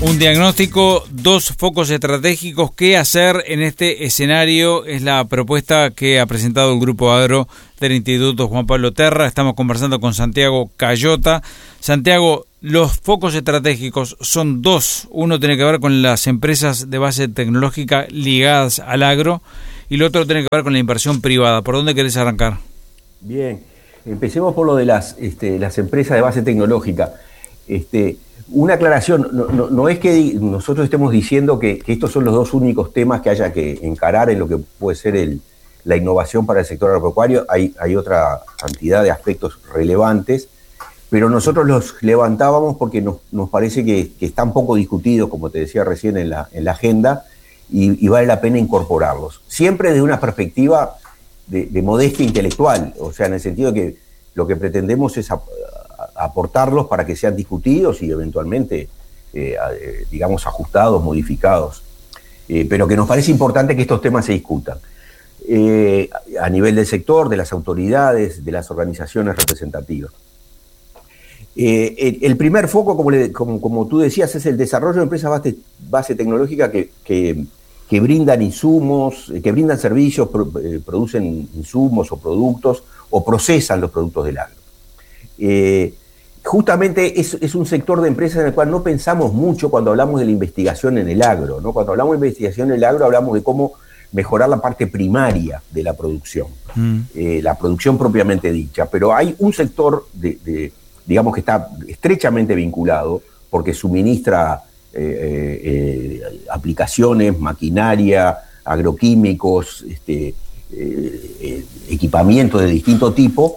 Un diagnóstico, 2 focos estratégicos. ¿Qué hacer en este escenario? Es la propuesta que ha presentado el Grupo Agro del Instituto Juan Pablo Terra. Estamos conversando con Santiago Cayota. Santiago, los focos estratégicos son 2. Uno tiene que ver con las empresas de base tecnológica ligadas al agro y el otro tiene que ver con la inversión privada. ¿Por dónde querés arrancar? Bien, empecemos por lo de las empresas de base tecnológica. Una aclaración, no es que nosotros estemos diciendo que estos son los 2 únicos temas que haya que encarar en lo que puede ser la innovación para el sector agropecuario. Hay otra cantidad de aspectos relevantes, pero nosotros los levantábamos porque nos parece que están poco discutidos, como te decía recién, en la agenda, y vale la pena incorporarlos. Siempre desde una perspectiva de modestia intelectual, o sea, en el sentido de que lo que pretendemos es aportarlos para que sean discutidos y eventualmente, digamos, ajustados, modificados. Pero que nos parece importante que estos temas se discutan a nivel del sector, de las autoridades, de las organizaciones representativas. El primer foco, como tú decías, es el desarrollo de empresas base tecnológica que brindan insumos, que brindan servicios, producen insumos o productos o procesan los productos del agro. Justamente es un sector de empresas en el cual no pensamos mucho cuando hablamos de la investigación en el agro, ¿no? Cuando hablamos de investigación en el agro hablamos de cómo mejorar la parte primaria de la producción, la producción propiamente dicha, pero hay un sector digamos que está estrechamente vinculado porque suministra aplicaciones, maquinaria, agroquímicos, equipamiento de distinto tipo,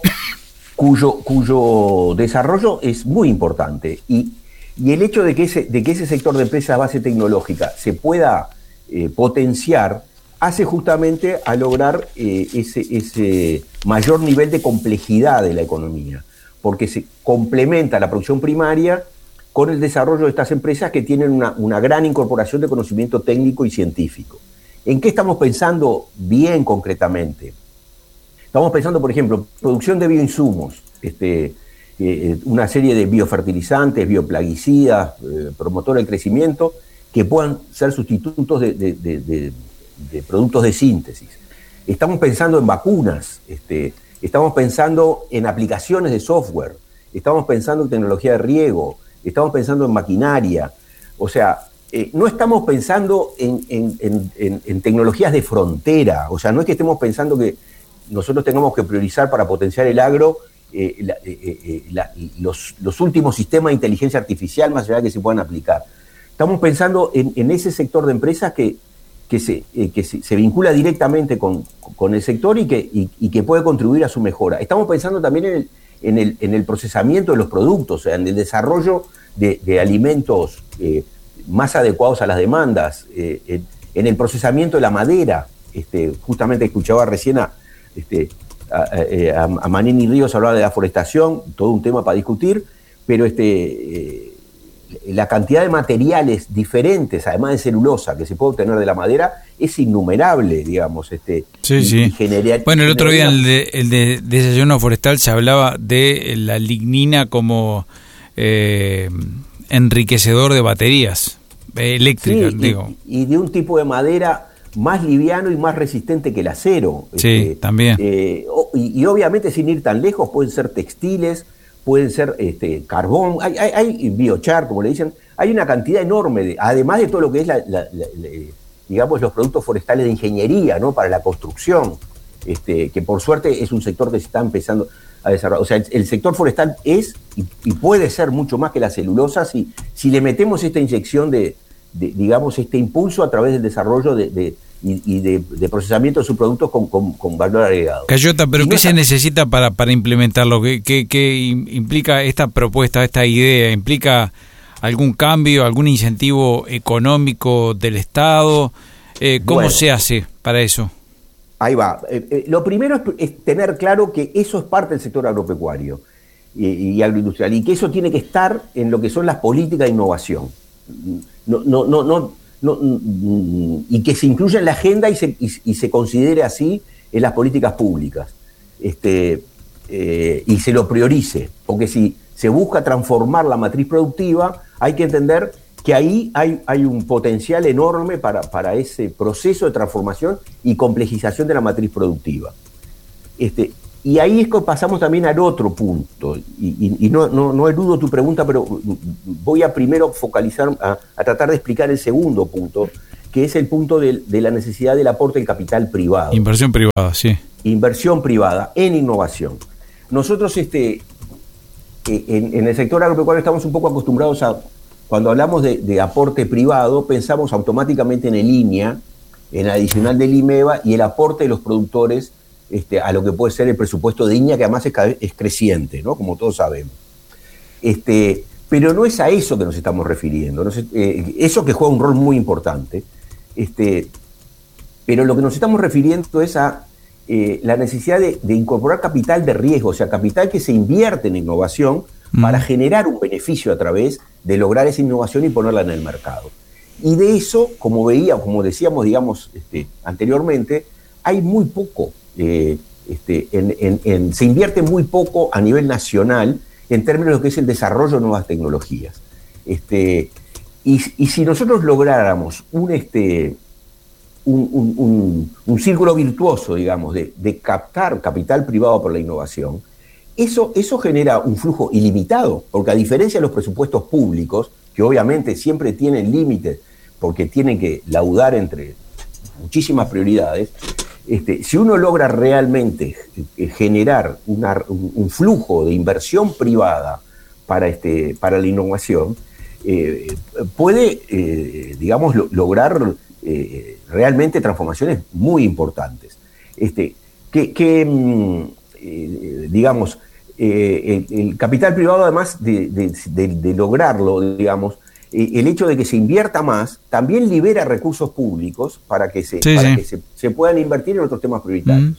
cuyo desarrollo es muy importante. Y el hecho de que ese sector de empresas base tecnológica se pueda potenciar hace justamente a lograr ese mayor nivel de complejidad de la economía, porque se complementa la producción primaria con el desarrollo de estas empresas que tienen una gran incorporación de conocimiento técnico y científico. ¿En qué estamos pensando bien concretamente? Estamos pensando, por ejemplo, producción de bioinsumos, una serie de biofertilizantes, bioplaguicidas, promotor del crecimiento, que puedan ser sustitutos de productos de síntesis. Estamos pensando en vacunas, estamos pensando en aplicaciones de software, estamos pensando en tecnología de riego, estamos pensando en maquinaria. O sea, no estamos pensando en tecnologías de frontera. O sea, no es que estemos pensando que nosotros tengamos que priorizar para potenciar el agro los últimos sistemas de inteligencia artificial más allá de que se puedan aplicar. Estamos pensando en ese sector de empresas que se vincula directamente con el sector y que puede contribuir a su mejora. Estamos pensando también en el procesamiento de los productos, o sea, en el desarrollo de alimentos más adecuados a las demandas, en el procesamiento de la madera. Justamente escuchaba recién a Manini Ríos hablar de la forestación, todo un tema para discutir, pero la cantidad de materiales diferentes, además de celulosa, que se puede obtener de la madera, es innumerable, digamos. Sí. Bueno, el otro día en el de Desayuno Forestal se hablaba de la lignina como enriquecedor de baterías eléctricas, sí, digo. Y de un tipo de madera más liviano y más resistente que el acero. Sí, también. Y obviamente, sin ir tan lejos, pueden ser textiles, pueden ser carbón, hay biochar, como le dicen, hay una cantidad enorme, además de todo lo que es digamos, los productos forestales de ingeniería, ¿no? Para la construcción, que por suerte es un sector que se está empezando a desarrollar. O sea, el sector forestal es y puede ser mucho más que la celulosa si le metemos esta inyección digamos, este impulso a través del desarrollo de procesamiento de sus productos con valor agregado. Cayota, pero ¿qué se necesita para implementarlo? ¿Qué implica esta propuesta, esta idea? ¿Implica algún cambio, algún incentivo económico del Estado? ¿Cómo se hace para eso? Ahí va. Lo primero es tener claro que eso es parte del sector agropecuario y agroindustrial, y que eso tiene que estar en lo que son las políticas de innovación. Y que se incluya en la agenda y se considere así en las políticas públicas, y se lo priorice, porque si se busca transformar la matriz productiva, hay que entender que ahí hay un potencial enorme para ese proceso de transformación y complejización de la matriz productiva. Y ahí es que pasamos también al otro punto, y no eludo tu pregunta, pero voy a primero focalizar, a tratar de explicar el segundo punto, que es el punto de la necesidad del aporte del capital privado. Inversión privada, sí. Inversión privada en innovación. Nosotros en el sector agropecuario estamos un poco acostumbrados a, cuando hablamos de aporte privado, pensamos automáticamente en el INEA, en el adicional del IMEVA y el aporte de los productores a lo que puede ser el presupuesto de INEA, que además es creciente, ¿no? Como todos sabemos. Pero no es a eso que nos estamos refiriendo. Eso que juega un rol muy importante. Pero lo que nos estamos refiriendo es a la necesidad de incorporar capital de riesgo, o sea, capital que se invierte en innovación para generar un beneficio a través de lograr esa innovación y ponerla en el mercado. Y de eso, como decíamos, digamos, anteriormente, hay muy poco. Se invierte muy poco a nivel nacional en términos de lo que es el desarrollo de nuevas tecnologías. Y si nosotros lográramos un círculo virtuoso, digamos, de captar capital privado por la innovación, eso genera un flujo ilimitado, porque a diferencia de los presupuestos públicos, que obviamente siempre tienen límites, porque tienen que laudar entre muchísimas prioridades, si uno logra realmente generar un flujo de inversión privada para la innovación, puede, digamos, lograr realmente transformaciones muy importantes. Digamos, el capital privado, además de lograrlo, digamos, el hecho de que se invierta más también libera recursos públicos para que se puedan invertir en otros temas prioritarios.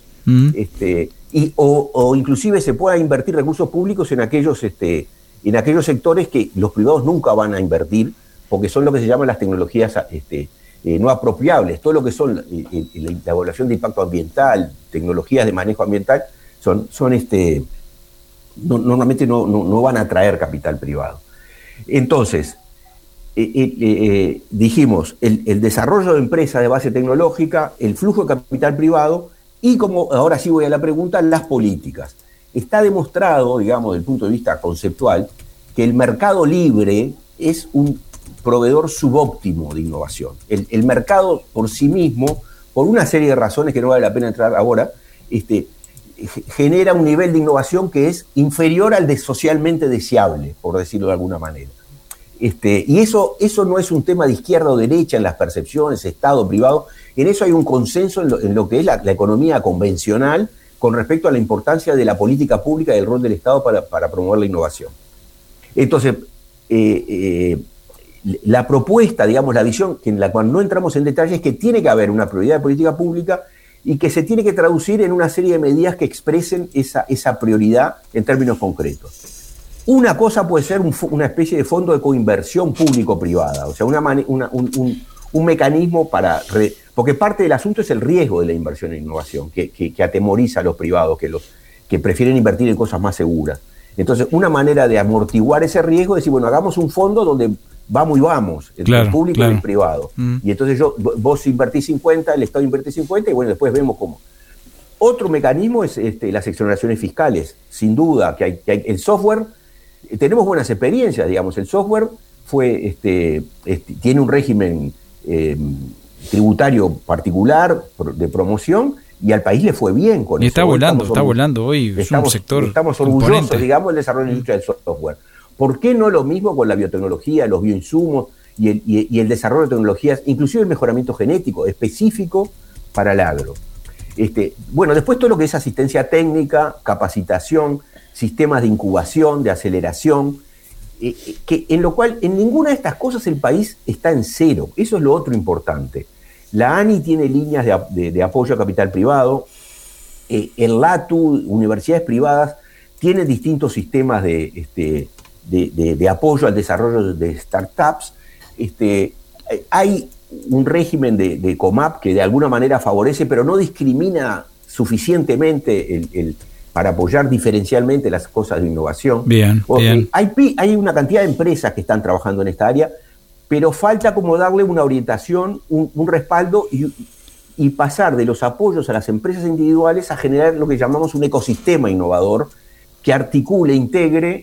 O inclusive se pueda invertir recursos públicos en aquellos sectores que los privados nunca van a invertir, porque son lo que se llaman las tecnologías no apropiables. Todo lo que son la evaluación de impacto ambiental, tecnologías de manejo ambiental, normalmente no van a atraer capital privado. Entonces, dijimos, el desarrollo de empresas de base tecnológica, el flujo de capital privado y, como ahora sí voy a la pregunta, las políticas. Está demostrado, digamos, desde el punto de vista conceptual, que el mercado libre es un proveedor subóptimo de innovación. El mercado por sí mismo, por una serie de razones que no vale la pena entrar ahora, genera un nivel de innovación que es inferior al de socialmente deseable, por decirlo de alguna manera. Y eso no es un tema de izquierda o derecha en las percepciones, Estado, privado. En eso hay un consenso en lo que es la economía convencional con respecto a la importancia de la política pública y el rol del Estado para promover la innovación. Entonces, la propuesta, digamos, la visión, en la cual no entramos en detalle, es que tiene que haber una prioridad de política pública y que se tiene que traducir en una serie de medidas que expresen esa prioridad en términos concretos. Una cosa puede ser una especie de fondo de coinversión público-privada, o sea, un mecanismo porque parte del asunto es el riesgo de la inversión en innovación, que atemoriza a los privados, que prefieren invertir en cosas más seguras. Entonces, una manera de amortiguar ese riesgo es decir, bueno, hagamos un fondo donde vamos, entre el público y el privado. Y entonces vos invertís 50, el Estado invierte 50, y bueno, después vemos cómo. Otro mecanismo es las exoneraciones fiscales. Sin duda, que hay el software. Tenemos buenas experiencias, digamos. El software tiene un régimen tributario particular de promoción y al país le fue bien con eso. Y está volando hoy. Estamos orgullosos, digamos, del desarrollo de la industria del software. ¿Por qué no lo mismo con la biotecnología, los bioinsumos y el desarrollo de tecnologías, inclusive el mejoramiento genético específico para el agro? Bueno, después todo lo que es asistencia técnica, capacitación, sistemas de incubación, de aceleración, en lo cual en ninguna de estas cosas el país está en cero. Eso es lo otro importante. La ANI tiene líneas de apoyo a capital privado, el LATU, universidades privadas, tienen distintos sistemas de apoyo al desarrollo de startups. Hay un régimen de COMAP que de alguna manera favorece, pero no discrimina suficientemente para apoyar diferencialmente las cosas de innovación. Bien. Hay una cantidad de empresas que están trabajando en esta área, pero falta como darle una orientación, un respaldo y pasar de los apoyos a las empresas individuales a generar lo que llamamos un ecosistema innovador que articule, integre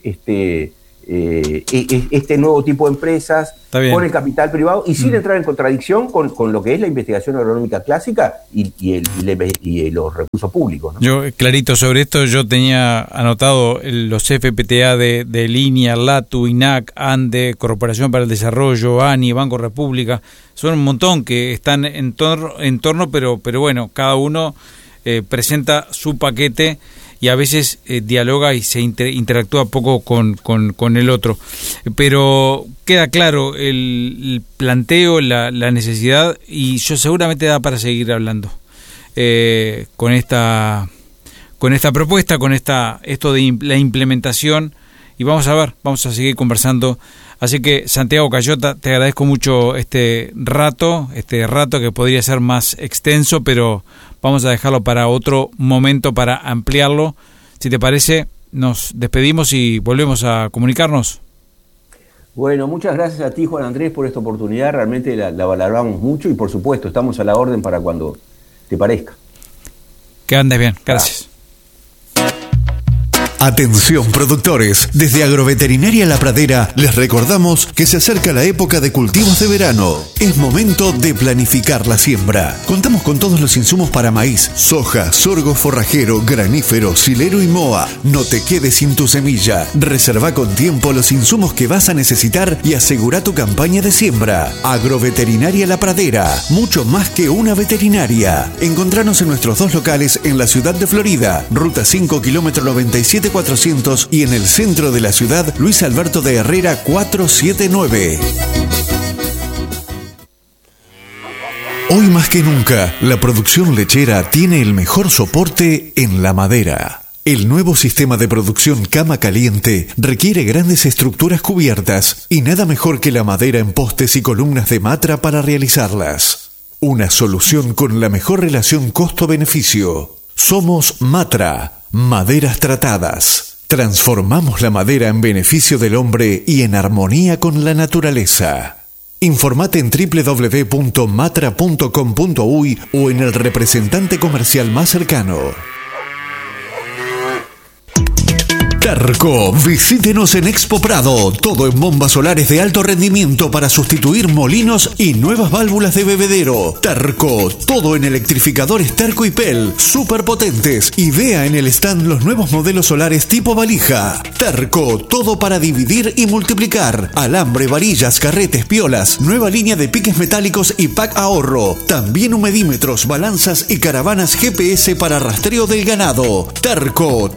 este nuevo tipo de empresas con el capital privado y sin entrar en contradicción con lo que es la investigación agronómica clásica y los recursos públicos, ¿no? Yo, clarito sobre esto, yo tenía anotado los FPTA de Línea, LATU, INAC, ANDE, Corporación para el Desarrollo, ANI, Banco República, son un montón que están en torno, pero bueno, cada uno presenta su paquete y a veces dialoga y se interactúa poco con el otro. Pero queda claro el planteo, la necesidad, y yo seguramente da para seguir hablando con esta propuesta, con esto de la implementación, y vamos a seguir conversando. Así que, Santiago Cayota, te agradezco mucho este rato que podría ser más extenso, pero vamos a dejarlo para otro momento para ampliarlo. Si te parece, nos despedimos y volvemos a comunicarnos. Bueno, muchas gracias a ti, Juan Andrés, por esta oportunidad. Realmente la valoramos mucho y, por supuesto, estamos a la orden para cuando te parezca. Que andes bien. Gracias. Atención productores, desde Agroveterinaria La Pradera les recordamos que se acerca la época de cultivos de verano. Es momento de planificar la siembra. Contamos con todos los insumos para maíz, soja, sorgo forrajero, granífero, silero y moa. No te quedes sin tu semilla. Reserva con tiempo los insumos que vas a necesitar y asegura tu campaña de siembra. Agroveterinaria La Pradera, mucho más que una veterinaria. Encontranos en nuestros 2 locales en la ciudad de Florida, Ruta 5, kilómetro 97 400 y en el centro de la ciudad, Luis Alberto de Herrera 479. Hoy más que nunca, la producción lechera tiene el mejor soporte en la madera. El nuevo sistema de producción cama caliente requiere grandes estructuras cubiertas y nada mejor que la madera en postes y columnas de Matra para realizarlas. Una solución con la mejor relación costo-beneficio. Somos Matra. Maderas tratadas. Transformamos la madera en beneficio del hombre y en armonía con la naturaleza. Informate en www.matra.com.uy o en el representante comercial más cercano. Terco, visítenos en Expo Prado, todo en bombas solares de alto rendimiento para sustituir molinos y nuevas válvulas de bebedero. Terco, todo en electrificadores Terco y Pel, súper potentes, y vea en el stand los nuevos modelos solares tipo valija. Terco, todo para dividir y multiplicar, alambre, varillas, carretes, piolas, nueva línea de piques metálicos y pack ahorro, también humedímetros, balanzas y caravanas GPS para rastreo del ganado. Terco,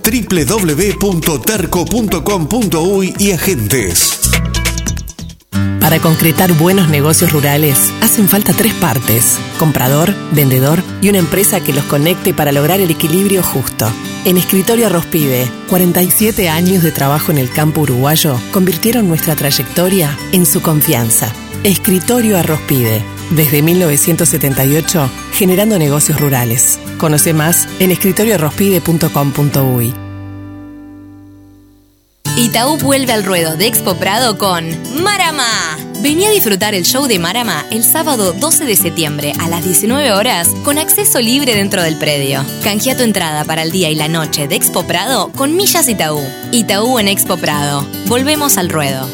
www.terco.com.uy y agentes. Para concretar buenos negocios rurales, hacen falta 3 partes: comprador, vendedor y una empresa que los conecte para lograr el equilibrio justo. En Escritorio Arrospide, 47 años de trabajo en el campo uruguayo convirtieron nuestra trayectoria en su confianza. Escritorio Arrospide, desde 1978, generando negocios rurales. Conoce más en escritorioarrospide.com.uy. Itaú vuelve al ruedo de Expo Prado con Marama. Vení a disfrutar el show de Marama el sábado 12 de septiembre a las 19 horas con acceso libre dentro del predio. Canjea tu entrada para el día y la noche de Expo Prado con millas Itaú. Itaú en Expo Prado. Volvemos al ruedo.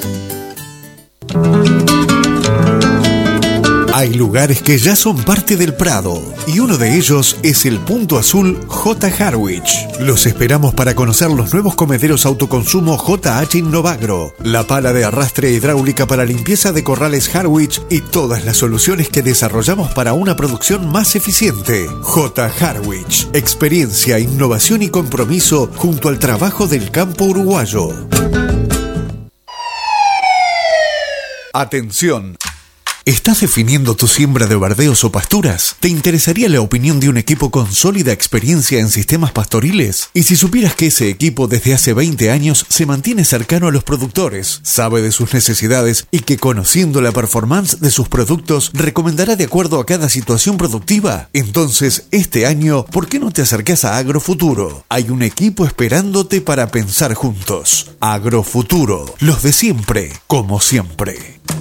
Hay lugares que ya son parte del Prado y uno de ellos es el Punto Azul J. Harwich. Los esperamos para conocer los nuevos comederos autoconsumo JH Innovagro, la pala de arrastre hidráulica para limpieza de corrales Harwich y todas las soluciones que desarrollamos para una producción más eficiente. J. Harwich, experiencia, innovación y compromiso junto al trabajo del campo uruguayo. Atención. ¿Estás definiendo tu siembra de verdeos o pasturas? ¿Te interesaría la opinión de un equipo con sólida experiencia en sistemas pastoriles? Y si supieras que ese equipo desde hace 20 años se mantiene cercano a los productores, sabe de sus necesidades y que conociendo la performance de sus productos recomendará de acuerdo a cada situación productiva? Entonces, este año, ¿por qué no te acercás a Agrofuturo? Hay un equipo esperándote para pensar juntos. Agrofuturo, los de siempre, como siempre.